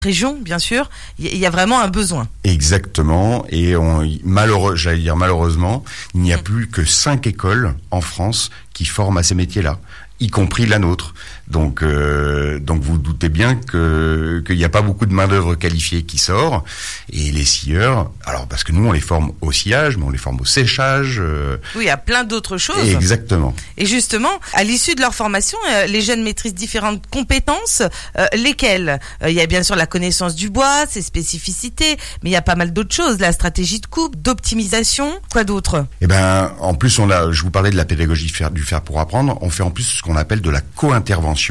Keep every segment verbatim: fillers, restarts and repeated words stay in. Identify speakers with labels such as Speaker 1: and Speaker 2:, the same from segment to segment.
Speaker 1: région, bien sûr, il y a vraiment un besoin.
Speaker 2: Exactement, et on, malheureux, j'allais dire malheureusement, il n'y a plus que cinq écoles en France qui forment à ces métiers-là, y compris la nôtre. Donc, euh, donc vous doutez bien que qu'il n'y a pas beaucoup de main d'œuvre qualifiée qui sort. Et les scieurs, alors parce que nous on les forme au sciage, mais on les forme au séchage. Euh,
Speaker 1: oui, à plein d'autres choses.
Speaker 2: Exactement.
Speaker 1: Et justement, à l'issue de leur formation, euh, les jeunes maîtrisent différentes compétences. Euh, lesquelles euh, Il y a bien sûr la connaissance du bois, ses spécificités, mais il y a pas mal d'autres choses. La stratégie de coupe, d'optimisation, quoi d'autre ?
Speaker 2: Eh ben, en plus, on a, je vous parlais de la pédagogie faire, du faire pour apprendre. On fait en plus ce qu'on appelle de la co-intervention.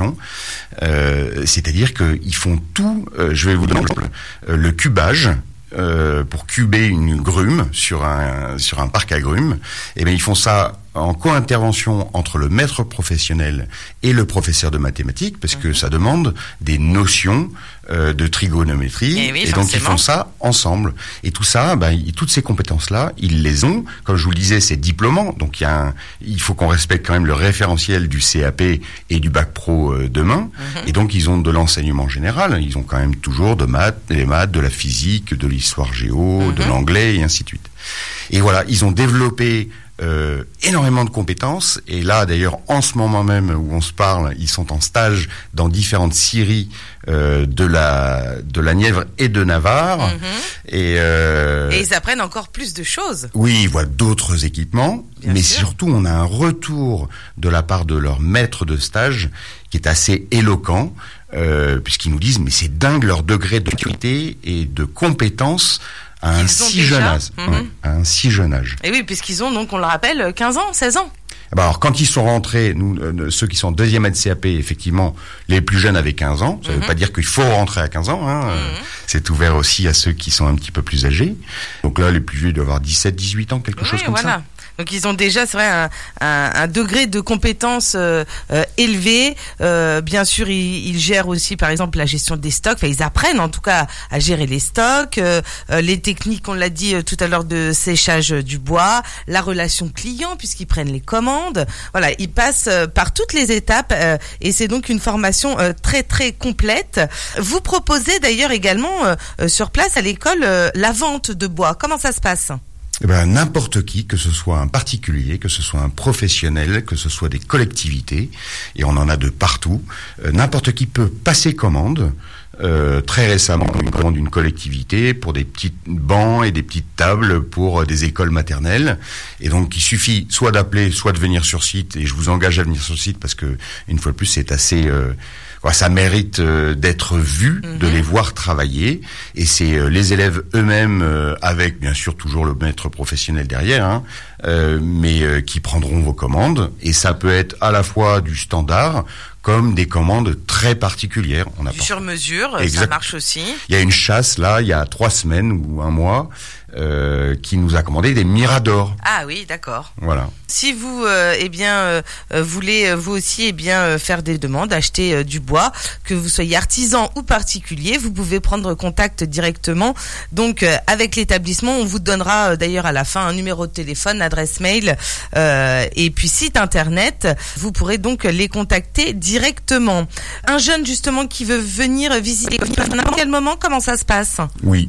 Speaker 2: Euh, c'est-à-dire qu'ils font tout, euh, je vais vous donner un exemple, euh, le cubage, euh, pour cuber une grume sur un, sur un parc à grumes, et bien ils font ça en co-intervention entre le maître professionnel et le professeur de mathématiques, parce que ça demande des notions euh, de trigonométrie,
Speaker 1: et, oui,
Speaker 2: et donc ils font ça ensemble. Et tout ça, ben, toutes ces compétences-là, ils les ont. Comme je vous le disais, c'est diplômant, donc il y a un, il faut qu'on respecte quand même le référentiel du C A P et du bac pro euh, demain. Mm-hmm. Et donc ils ont de l'enseignement général, ils ont quand même toujours de maths, des maths, de la physique, de l'histoire géo, mm-hmm. de l'anglais et ainsi de suite. Et voilà, ils ont développé Euh, énormément de compétences, et là d'ailleurs en ce moment même où on se parle, ils sont en stage dans différentes scieries euh, de la de la Nièvre et de Navarre, mmh. et, euh,
Speaker 1: et ils apprennent encore plus de choses.
Speaker 2: Oui, ils voient d'autres équipements, bien mais sûr. Surtout on a un retour de la part de leur maître de stage qui est assez éloquent, euh, puisqu'ils nous disent mais c'est dingue leur degré de maturité et de compétence à un, si jeune âge, mmh. ouais, à un si jeune âge.
Speaker 1: Et oui, puisqu'ils ont donc, on le rappelle, quinze ans, seize ans.
Speaker 2: Bah alors, quand ils sont rentrés, nous, euh, ceux qui sont en deuxième année de C A P, effectivement, les plus jeunes avaient quinze ans. Ça ne mmh. veut pas dire qu'il faut rentrer à quinze ans. Hein. Mmh. C'est ouvert aussi à ceux qui sont un petit peu plus âgés. Donc là, les plus vieux doivent avoir dix-sept, dix-huit ans, quelque oui, chose comme
Speaker 1: voilà.
Speaker 2: ça.
Speaker 1: Donc ils ont déjà, c'est vrai, un, un, un degré de compétence euh, euh, élevé. Euh, bien sûr, ils, ils gèrent aussi, par exemple, la gestion des stocks. Enfin, ils apprennent, en tout cas, à gérer les stocks, euh, euh, les techniques, on l'a dit euh, tout à l'heure, de séchage du bois, la relation client, puisqu'ils prennent les commandes. Voilà, ils passent euh, par toutes les étapes, euh, et c'est donc une formation euh, très très complète. Vous proposez d'ailleurs également euh, sur place à l'école euh, la vente de bois. Comment ça se passe ?
Speaker 2: Eh ben, n'importe qui, que ce soit un particulier, que ce soit un professionnel, que ce soit des collectivités, et on en a de partout, euh, n'importe qui peut passer commande. Euh, très récemment, une commande d'une collectivité pour des petits bancs et des petites tables pour des écoles maternelles. Et donc, il suffit soit d'appeler, soit de venir sur site, et je vous engage à venir sur site parce que, une fois de plus, c'est assez... Euh, ça mérite euh, d'être vu, mmh. de les voir travailler, et c'est euh, les élèves eux-mêmes, euh, avec bien sûr toujours le maître professionnel derrière, hein, euh, mais euh, qui prendront vos commandes, et ça peut être à la fois du standard, comme des commandes très particulières. On a
Speaker 1: du sur-mesure,
Speaker 2: exact.
Speaker 1: Ça marche aussi.
Speaker 2: Il y a une chasse, là, il y a trois semaines ou un mois, euh, qui nous a commandé des miradors.
Speaker 1: Ah oui, d'accord.
Speaker 2: Voilà.
Speaker 1: Si vous, euh, eh bien, euh, voulez euh, vous aussi, eh bien, euh, faire des demandes, acheter euh, du bois, que vous soyez artisan ou particulier, vous pouvez prendre contact directement. Donc, euh, avec l'établissement, on vous donnera euh, d'ailleurs à la fin un numéro de téléphone, adresse mail euh, et puis site internet. Vous pourrez donc les contacter directement. Un jeune justement qui veut venir visiter à n'importe quel moment, comment ça se passe ?
Speaker 2: Oui,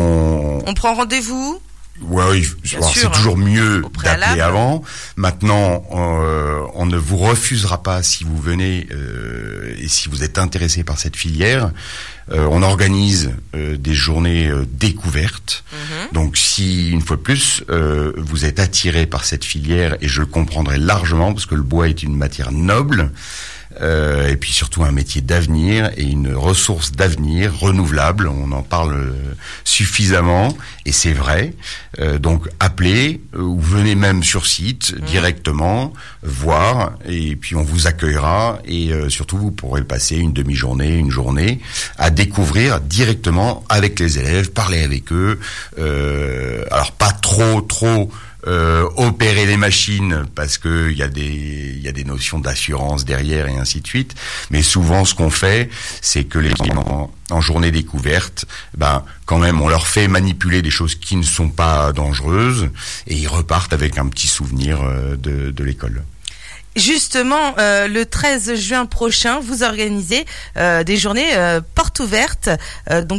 Speaker 2: on.
Speaker 1: On prend rendez-vous ?
Speaker 2: Ouais, alors c'est toujours mieux d'appeler avant. Maintenant, euh, on ne vous refusera pas si vous venez euh, et si vous êtes intéressé par cette filière. Euh, on organise euh, des journées euh, découvertes. Mmh. Donc, si une fois de plus euh, vous êtes attiré par cette filière, et je le comprendrai largement parce que le bois est une matière noble. Euh, et puis surtout un métier d'avenir et une ressource d'avenir renouvelable, on en parle euh, suffisamment et c'est vrai. Euh, donc appelez euh, ou venez même sur site mmh. directement voir, et puis on vous accueillera, et euh, surtout vous pourrez passer une demi-journée, une journée à découvrir directement avec les élèves, parler avec eux. Euh, alors pas trop trop Euh, opérer les machines parce que il y a des il y a des notions d'assurance derrière et ainsi de suite, mais souvent ce qu'on fait, c'est que les gens en, en journée découverte, ben quand même on leur fait manipuler des choses qui ne sont pas dangereuses, et ils repartent avec un petit souvenir euh, de de l'école.
Speaker 1: justement, euh, le treize juin prochain, vous organisez euh, des journées euh, portes ouvertes. Euh, donc